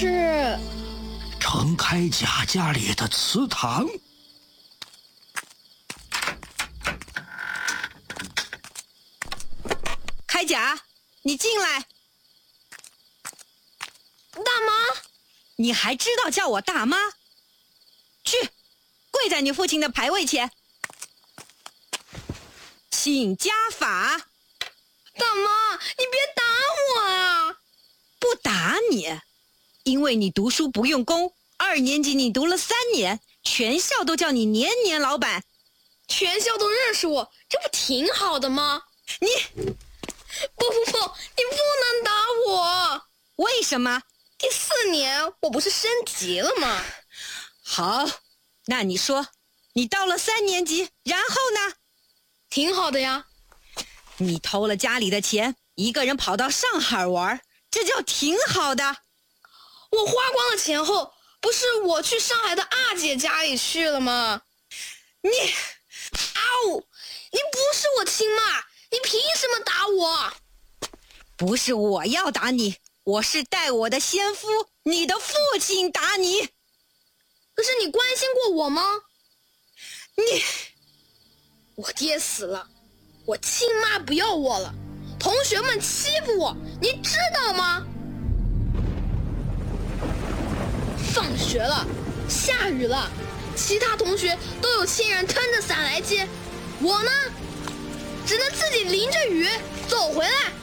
是程开甲家里的祠堂。 开甲，你进来。 大妈， 你还知道叫我大妈？去，跪在你父亲的牌位前，请家法。 大妈，你别打我啊！ 不打你，因为你读书不用功，2年级你读了3年，全校都叫你年年老板， 全校都认识我，这不挺好的吗？ 你不，你不能打我！ 为什么？ 第4年我不是升级了吗？ 好，那你说，你到了3年级，然后呢？ 挺好的呀。 你偷了家里的钱，一个人跑到上海玩，这叫挺好的。 我花光了钱后，不是我去上海的二姐家里去了吗？ 你不是我亲妈，你凭什么打我？ 不是我要打你，我是代我的先夫，你的父亲打你。 可是你关心过我吗？ 你， 我爹死了，我亲妈不要我了，同学们欺负我，你知道吗？放学了，下雨了，其他同学都有亲人撑着伞来接，我呢，只能自己淋着雨走回来。